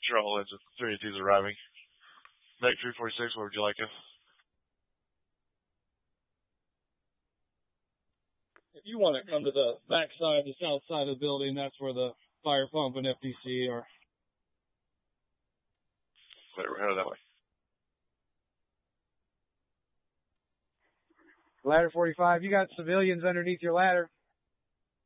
Sure, all engine 382 is arriving. Medic 346, where would you like us? If you want to come to the back side, the south side of the building, that's where the fire pump and FDC are. Clear, we're headed that way. Ladder 45, you got civilians underneath your ladder.